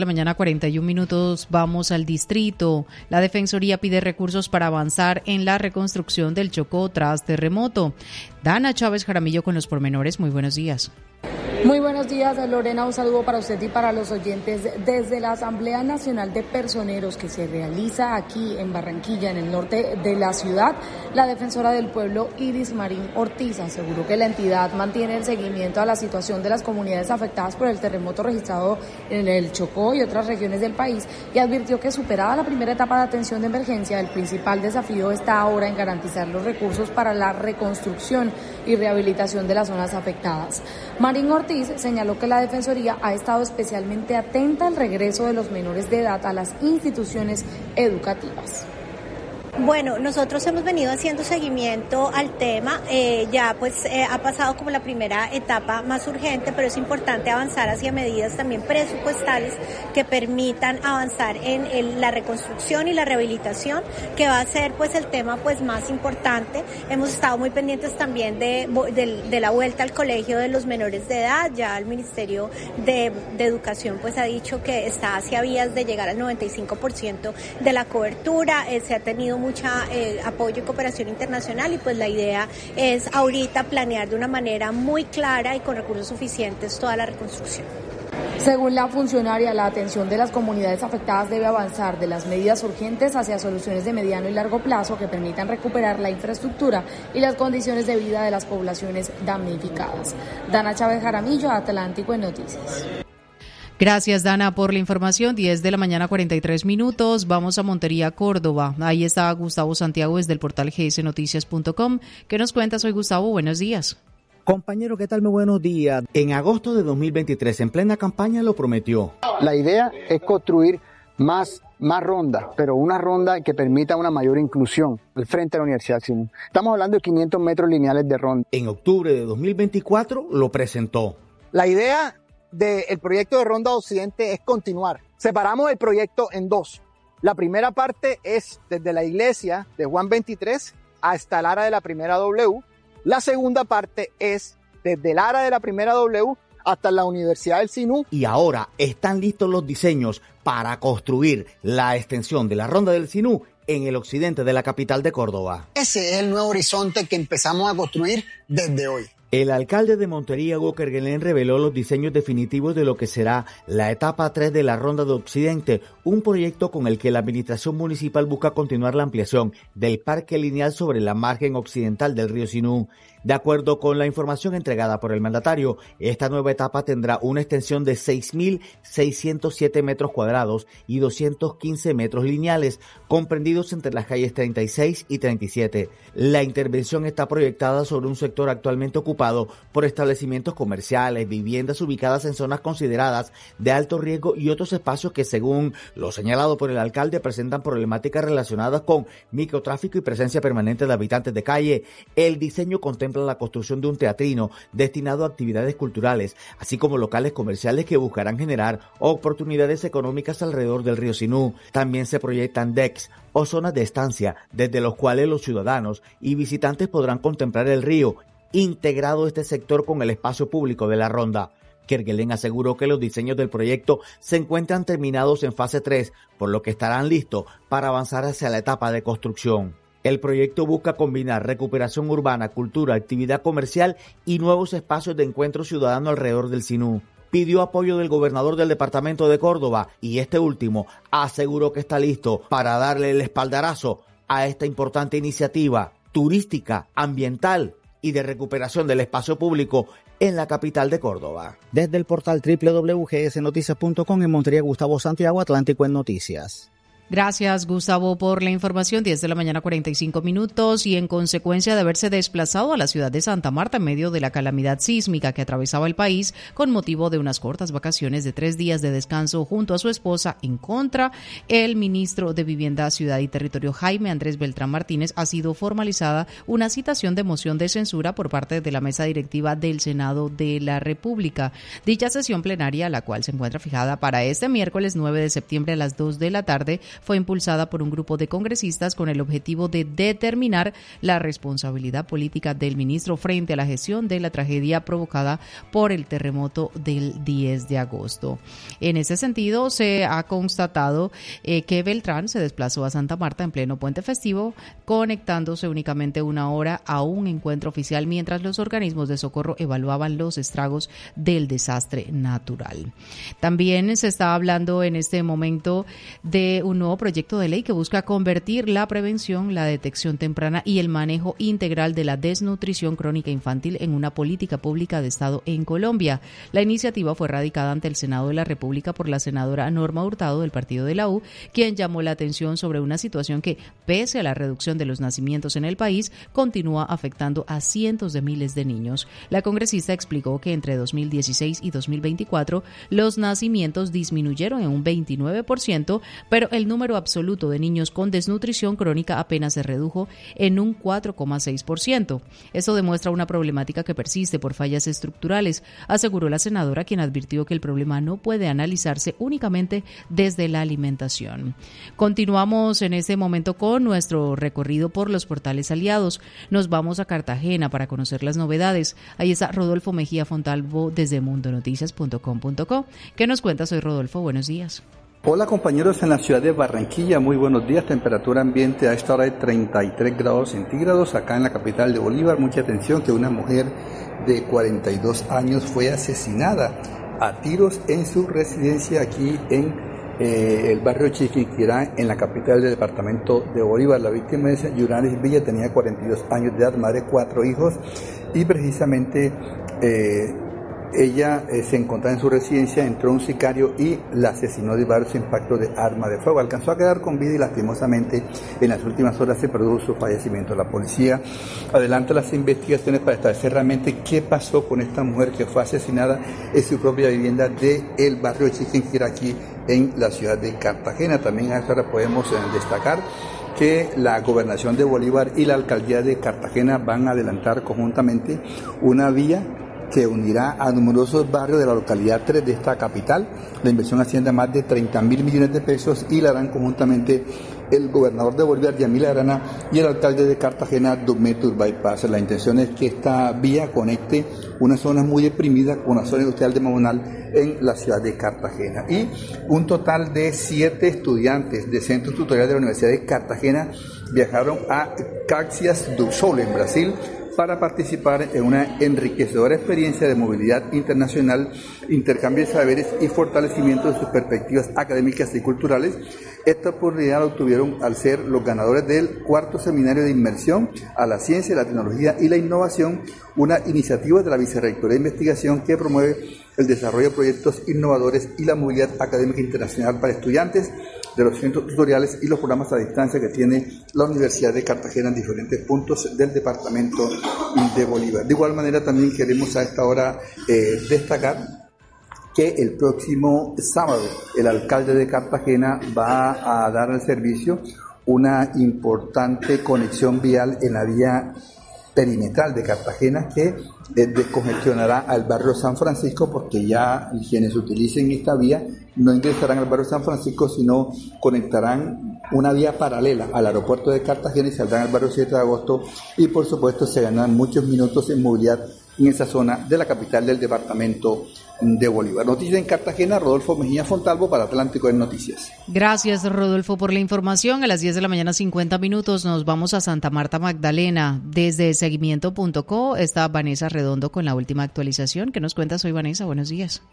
La mañana 41 minutos, vamos al distrito. La Defensoría pide recursos para avanzar en la reconstrucción del Chocó tras terremoto. Dana Chávez Jaramillo con los pormenores. Muy buenos días. Muy buenos días, Lorena, un saludo para usted y para los oyentes. Desde la Asamblea Nacional de Personeros que se realiza aquí en Barranquilla, en el norte de la ciudad, la defensora del pueblo Iris Marín Ortiz aseguró que la entidad mantiene el seguimiento a la situación de las comunidades afectadas por el terremoto registrado en el Chocó y otras regiones del país y advirtió que superada la primera etapa de atención de emergencia, el principal desafío está ahora en garantizar los recursos para la reconstrucción y rehabilitación de las zonas afectadas. Marín Ortiz señaló que la Defensoría ha estado especialmente atenta al regreso de los menores de edad a las instituciones educativas. Bueno, nosotros hemos venido haciendo seguimiento al tema, ha pasado como la primera etapa más urgente, pero es importante avanzar hacia medidas también presupuestales que permitan avanzar en la reconstrucción y la rehabilitación, que va a ser pues el tema pues más importante. Hemos estado muy pendientes también de la vuelta al colegio de los menores de edad. Ya el Ministerio de Educación pues ha dicho que está hacia vías de llegar al 95% de la cobertura. Se ha tenido mucha apoyo y cooperación internacional y pues la idea es ahorita planear de una manera muy clara y con recursos suficientes toda la reconstrucción. Según la funcionaria, la atención de las comunidades afectadas debe avanzar de las medidas urgentes hacia soluciones de mediano y largo plazo que permitan recuperar la infraestructura y las condiciones de vida de las poblaciones damnificadas. Dana Chávez Jaramillo, Atlántico en Noticias. Gracias, Dana, por la información. 10 de la mañana, 43 minutos. Vamos a Montería, Córdoba. Ahí está Gustavo Santiago desde el portal gsnoticias.com. ¿Qué nos cuentas hoy, Gustavo? Buenos días. Compañero, ¿qué tal? Muy buenos días. En agosto de 2023, en plena campaña, lo prometió. La idea es construir más rondas, pero una ronda que permita una mayor inclusión al frente de la Universidad Simón. Estamos hablando de 500 metros lineales de ronda. En octubre de 2024 lo presentó. La idea del proyecto de Ronda Occidente es continuar. Separamos el proyecto en dos. La primera parte es desde la iglesia de Juan 23 hasta el área de la Primera W. La segunda parte es desde el área de la Primera W hasta la Universidad del Sinú. Y ahora están listos los diseños para construir la extensión de la Ronda del Sinú en el occidente de la capital de Córdoba. Ese es el nuevo horizonte que empezamos a construir desde hoy. El alcalde de Montería, Hugo Kerguelen, reveló los diseños definitivos de lo que será la etapa 3 de la Ronda de Occidente, un proyecto con el que la administración municipal busca continuar la ampliación del parque lineal sobre la margen occidental del río Sinú. De acuerdo con la información entregada por el mandatario, esta nueva etapa tendrá una extensión de 6.607 metros cuadrados y 215 metros lineales, comprendidos entre las calles 36 y 37. La intervención está proyectada sobre un sector actualmente ocupado por establecimientos comerciales, viviendas ubicadas en zonas consideradas de alto riesgo y otros espacios que, según lo señalado por el alcalde, presentan problemáticas relacionadas con microtráfico y presencia permanente de habitantes de calle. El diseño contempla la construcción de un teatrino destinado a actividades culturales, así como locales comerciales que buscarán generar oportunidades económicas alrededor del río Sinú. También se proyectan decks o zonas de estancia, desde los cuales los ciudadanos y visitantes podrán contemplar el río, integrado este sector con el espacio público de la ronda. Kerguelen aseguró que los diseños del proyecto se encuentran terminados en fase 3, por lo que estarán listos para avanzar hacia la etapa de construcción. El proyecto busca combinar recuperación urbana, cultura, actividad comercial y nuevos espacios de encuentro ciudadano alrededor del Sinú. Pidió apoyo del gobernador del departamento de Córdoba y este último aseguró que está listo para darle el espaldarazo a esta importante iniciativa turística, ambiental y de recuperación del espacio público en la capital de Córdoba. Desde el portal www.gsnoticias.com en Montería, Gustavo Santiago, Atlántico en Noticias. Gracias, Gustavo, por la información. 10 de la mañana, 45 minutos. Y en consecuencia de haberse desplazado a la ciudad de Santa Marta en medio de la calamidad sísmica que atravesaba el país con motivo de unas cortas vacaciones de 3 días de descanso junto a su esposa en contra, el ministro de Vivienda, Ciudad y Territorio, Jaime Andrés Beltrán Martínez, ha sido formalizada una citación de moción de censura por parte de la mesa directiva del Senado de la República. Dicha sesión plenaria, la cual se encuentra fijada para este miércoles 9 de septiembre a las 2 de la tarde, fue impulsada por un grupo de congresistas con el objetivo de determinar la responsabilidad política del ministro frente a la gestión de la tragedia provocada por el terremoto del 10 de agosto. En ese sentido, se ha constatado que Beltrán se desplazó a Santa Marta en pleno puente festivo, conectándose únicamente una hora a un encuentro oficial mientras los organismos de socorro evaluaban los estragos del desastre natural. También se está hablando en este momento de un nuevo proyecto de ley que busca convertir la prevención, la detección temprana y el manejo integral de la desnutrición crónica infantil en una política pública de Estado en Colombia. La iniciativa fue radicada ante el Senado de la República por la senadora Norma Hurtado del partido de la U, quien llamó la atención sobre una situación que, pese a la reducción de los nacimientos en el país, continúa afectando a cientos de miles de niños. La congresista explicó que entre 2016 y 2024 los nacimientos disminuyeron en un 29%, pero el número absoluto de niños con desnutrición crónica apenas se redujo en un 4,6%. Esto demuestra una problemática que persiste por fallas estructurales, aseguró la senadora, quien advirtió que el problema no puede analizarse únicamente desde la alimentación. Continuamos en este momento con nuestro recorrido por los portales aliados. Nos vamos a Cartagena para conocer las novedades. Ahí está Rodolfo Mejía Fontalvo desde mundonoticias.com.co. ¿Qué nos cuentas hoy, Rodolfo? Buenos días. Hola compañeros en la ciudad de Barranquilla, muy buenos días. Temperatura ambiente a esta hora de 33 grados centígrados acá en la capital de Bolívar. Mucha atención que una mujer de 42 años fue asesinada a tiros en su residencia aquí en el barrio Chiquinquirá, en la capital del departamento de Bolívar. La víctima es Yuranis Villa, tenía 42 años de edad, madre de 4 hijos, y precisamente ella se encontraba en su residencia, entró un sicario y la asesinó de varios impactos de arma de fuego. Alcanzó a quedar con vida y lastimosamente en las últimas horas se produjo su fallecimiento. La policía adelanta las investigaciones para establecer realmente qué pasó con esta mujer que fue asesinada en su propia vivienda del barrio de Chiquinquirá, aquí en la ciudad de Cartagena. También a esta hora podemos destacar que la Gobernación de Bolívar y la Alcaldía de Cartagena van a adelantar conjuntamente una vía que unirá a numerosos barrios de la localidad 3 de esta capital. La inversión asciende a más de 30.000 millones de pesos y la harán conjuntamente el gobernador de Bolívar, Yamil Arana, y el alcalde de Cartagena, Dugmet Urbay-Paz. La intención es que esta vía conecte una zona muy deprimida con la zona industrial de Mamonal en la ciudad de Cartagena. Y un total de 7 estudiantes de centros tutoriales de la Universidad de Cartagena viajaron a Caxias do Sul, en Brasil, para participar en una enriquecedora experiencia de movilidad internacional, intercambio de saberes y fortalecimiento de sus perspectivas académicas y culturales. Esta oportunidad la obtuvieron al ser los ganadores del 4º Seminario de Inmersión a la Ciencia, la Tecnología y la Innovación, una iniciativa de la Vicerrectoría de Investigación que promueve el desarrollo de proyectos innovadores y la movilidad académica internacional para estudiantes de los centros tutoriales y los programas a distancia que tiene la Universidad de Cartagena en diferentes puntos del departamento de Bolívar. De igual manera también queremos a esta hora destacar que el próximo sábado el alcalde de Cartagena va a dar al servicio una importante conexión vial en la vía perimetral de Cartagena que descongestionará al barrio San Francisco, porque ya quienes utilicen esta vía no ingresarán al barrio San Francisco, sino conectarán una vía paralela al aeropuerto de Cartagena y saldrán al barrio 7 de agosto y por supuesto se ganarán muchos minutos en movilidad en esa zona de la capital del departamento de Bolívar. Noticias en Cartagena, Rodolfo Mejía Fontalvo para Atlántico en Noticias. Gracias, Rodolfo, por la información. A las 10 de la mañana, 50 minutos, nos vamos a Santa Marta Magdalena. Desde seguimiento.co está Vanessa Redondo con la última actualización. ¿Qué nos cuentas hoy, Vanessa? Buenos días.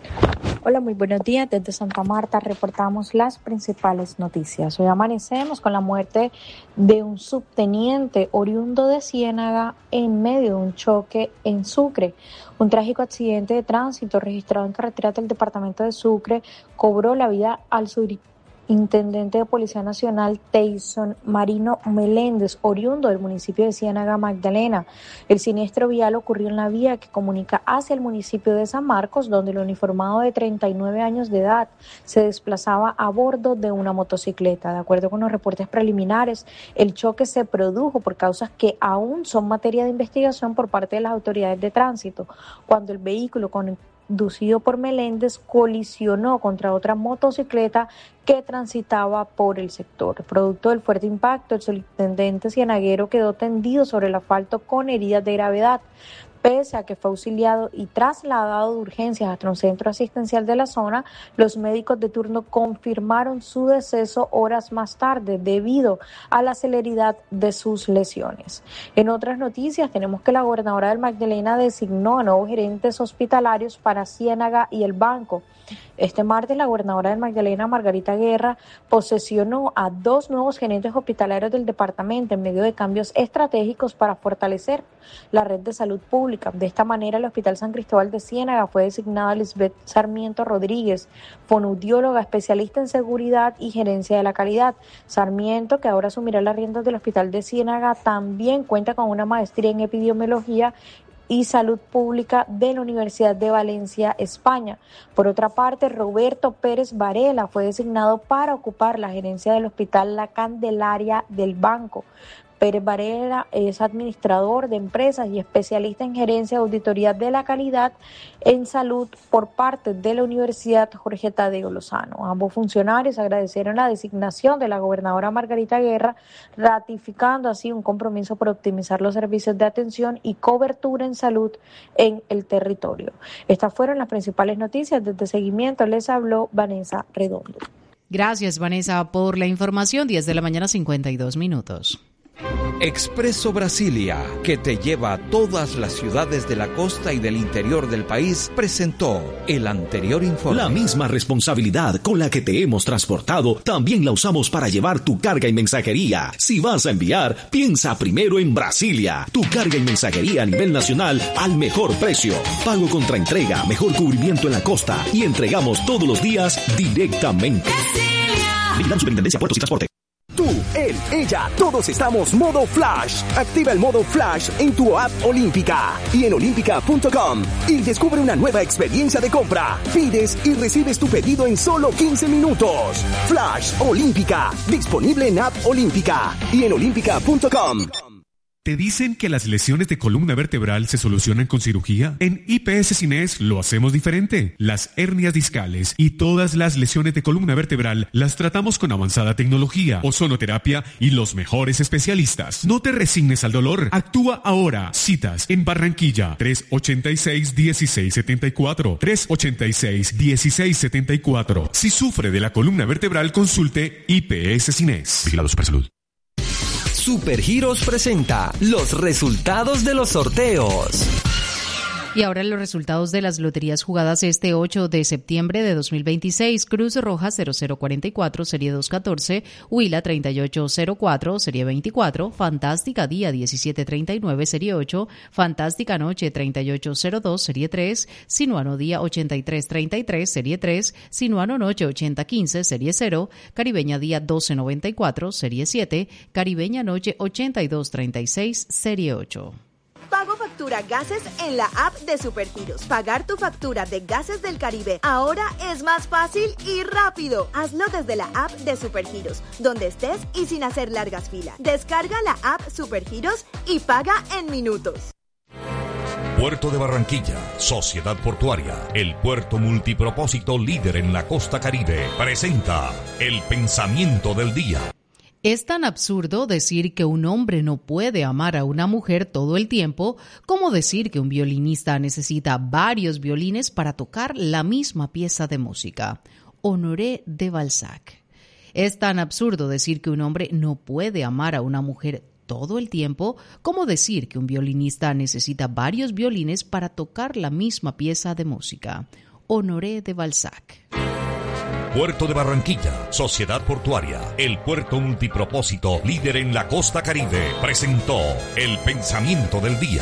Hola, muy buenos días. Desde Santa Marta reportamos las principales noticias. Hoy amanecemos con la muerte de un subteniente oriundo de Ciénaga en medio de un choque en Sucre. Un trágico accidente de tránsito registrado en carreteras del departamento de Sucre cobró la vida al subintendente de Policía Nacional Teyson Marino Meléndez, oriundo del municipio de Ciénaga Magdalena. El siniestro vial ocurrió en la vía que comunica hacia el municipio de San Marcos, donde el uniformado de 39 años de edad se desplazaba a bordo de una motocicleta. De acuerdo con los reportes preliminares, el choque se produjo por causas que aún son materia de investigación por parte de las autoridades de tránsito, cuando el vehículo conducido por Meléndez colisionó contra otra motocicleta que transitaba por el sector. Producto del fuerte impacto, el subintendente cienaguero quedó tendido sobre el asfalto con heridas de gravedad. Pese a que fue auxiliado y trasladado de urgencias hasta un centro asistencial de la zona, los médicos de turno confirmaron su deceso horas más tarde debido a la celeridad de sus lesiones. En otras noticias, tenemos que la gobernadora del Magdalena designó a nuevos gerentes hospitalarios para Ciénaga y el Banco. Este martes, la gobernadora del Magdalena, Margarita Guerra, posesionó a 2 nuevos gerentes hospitalarios del departamento en medio de cambios estratégicos para fortalecer la red de salud pública. De esta manera, el Hospital San Cristóbal de Ciénaga fue designada a Lisbeth Sarmiento Rodríguez, fonoaudióloga especialista en seguridad y gerencia de la calidad. Sarmiento, que ahora asumirá las riendas del Hospital de Ciénaga, también cuenta con una maestría en epidemiología y Salud Pública de la Universidad de Valencia, España. Por otra parte, Roberto Pérez Varela fue designado para ocupar la gerencia del Hospital La Candelaria del Banco. Pérez Varela es administrador de empresas y especialista en gerencia y auditoría de la calidad en salud por parte de la Universidad Jorge Tadeo Lozano. Ambos funcionarios agradecieron la designación de la gobernadora Margarita Guerra, ratificando así un compromiso por optimizar los servicios de atención y cobertura en salud en el territorio. Estas fueron las principales noticias. Desde Seguimiento les habló Vanessa Redondo. Gracias, Vanessa, por la información. 10 de la mañana, 52 minutos. Expreso Brasilia, que te lleva a todas las ciudades de la costa y del interior del país, presentó el anterior informe. La misma responsabilidad con la que te hemos transportado, también la usamos para llevar tu carga y mensajería. Si vas a enviar, piensa primero en Brasilia. Tu carga y mensajería a nivel nacional al mejor precio. Pago contra entrega, mejor cubrimiento en la costa y entregamos todos los días directamente. Vigilando Superintendencia, Puertos y Transporte. Tú, él, ella, todos estamos modo Flash. Activa el modo Flash en tu app Olímpica y en olímpica.com y descubre una nueva experiencia de compra. Pides y recibes tu pedido en solo 15 minutos. Flash Olímpica, disponible en app Olímpica y en olímpica.com. ¿Te dicen que las lesiones de columna vertebral se solucionan con cirugía? En IPS Cines lo hacemos diferente. Las hernias discales y todas las lesiones de columna vertebral las tratamos con avanzada tecnología, ozonoterapia y los mejores especialistas. No te resignes al dolor. Actúa ahora. Citas en Barranquilla, 386-1674. 386-1674. Si sufre de la columna vertebral, consulte IPS Cines. Vigilado Supersalud. Supergiros presenta los resultados de los sorteos. Y ahora los resultados de las loterías jugadas este 8 de septiembre de 2026. Cruz Roja 0044, serie 214, Huila 3804, serie 24, Fantástica Día 1739, serie 8, Fantástica Noche 3802, serie 3, Sinuano Día 8333, serie 3, Sinuano Noche 8015, serie 0, Caribeña Día 1294, serie 7, Caribeña Noche 8236, serie 8. Pago factura gases en la app de Supergiros. Pagar tu factura de Gases del Caribe ahora es más fácil y rápido. Hazlo desde la app de Supergiros, donde estés y sin hacer largas filas. Descarga la app Supergiros y paga en minutos. Puerto de Barranquilla, Sociedad Portuaria, el puerto multipropósito líder en la costa Caribe, presenta el pensamiento del día. Es tan absurdo decir que un hombre no puede amar a una mujer todo el tiempo como decir que un violinista necesita varios violines para tocar la misma pieza de música. Honoré de Balzac. Es tan absurdo decir que un hombre no puede amar a una mujer todo el tiempo como decir que un violinista necesita varios violines para tocar la misma pieza de música. Honoré de Balzac. Puerto de Barranquilla, Sociedad Portuaria, el puerto multipropósito líder en la costa Caribe, presentó el pensamiento del día.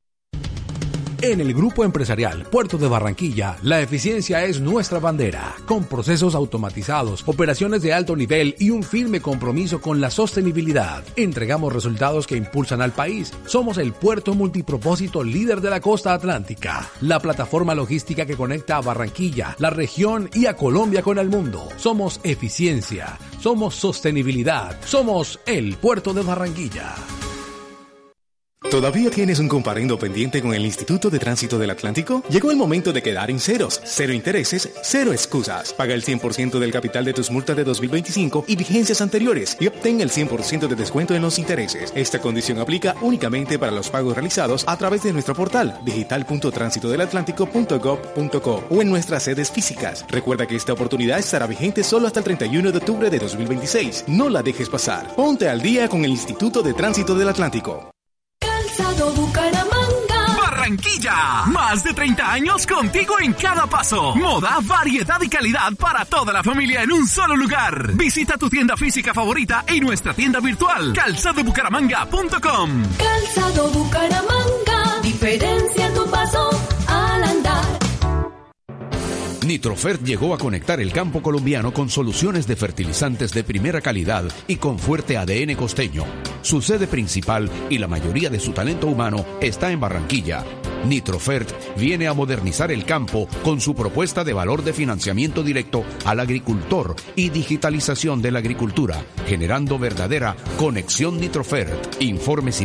En el Grupo Empresarial Puerto de Barranquilla, la eficiencia es nuestra bandera, con procesos automatizados, operaciones de alto nivel y un firme compromiso con la sostenibilidad. Entregamos resultados que impulsan al país. Somos el puerto multipropósito líder de la costa atlántica, la plataforma logística que conecta a Barranquilla, la región y a Colombia con el mundo. Somos eficiencia, somos sostenibilidad, somos el Puerto de Barranquilla. ¿Todavía tienes un comparendo pendiente con el Instituto de Tránsito del Atlántico? Llegó el momento de quedar en ceros. Cero intereses, cero excusas. Paga el 100% del capital de tus multas de 2025 y vigencias anteriores y obtén el 100% de descuento en los intereses. Esta condición aplica únicamente para los pagos realizados a través de nuestro portal digital.transitodelatlántico.gov.co o en nuestras sedes físicas. Recuerda que esta oportunidad estará vigente solo hasta el 31 de octubre de 2026. No la dejes pasar. Ponte al día con el Instituto de Tránsito del Atlántico. Calzado Bucaramanga. Barranquilla. Más de 30 años contigo en cada paso. Moda, variedad y calidad para toda la familia en un solo lugar. Visita tu tienda física favorita y nuestra tienda virtual. calzadobucaramanga.com. Calzado Bucaramanga. Diferencia tu paso al andar. Nitrofert llegó a conectar el campo colombiano con soluciones de fertilizantes de primera calidad y con fuerte ADN costeño. Su sede principal y la mayoría de su talento humano está en Barranquilla. Nitrofert viene a modernizar el campo con su propuesta de valor de financiamiento directo al agricultor y digitalización de la agricultura, generando verdadera conexión Nitrofert. Informes y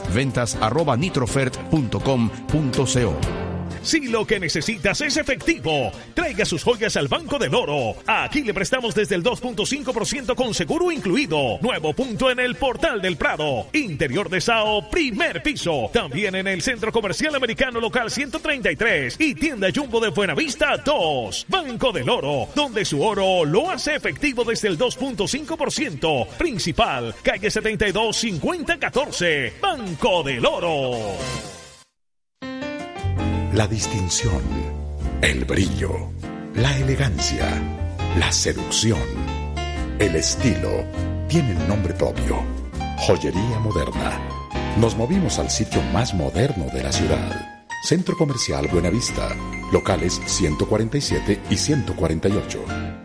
ventas@nitrofert.com.co. Si lo que necesitas es efectivo, traiga sus joyas al Banco del Oro. Aquí le prestamos desde el 2.5% con seguro incluido. Nuevo punto en el Portal del Prado. Interior de Sao, primer piso. También en el Centro Comercial Americano Local 133 y Tienda Jumbo de Buenavista 2. Banco del Oro, donde su oro lo hace efectivo desde el 2.5%. Principal, calle 72 5014. Banco del Oro. La distinción, el brillo, la elegancia, la seducción, el estilo tienen nombre propio. Joyería Moderna. Nos movimos al sitio más moderno de la ciudad. Centro Comercial Buenavista. Locales 147 y 148.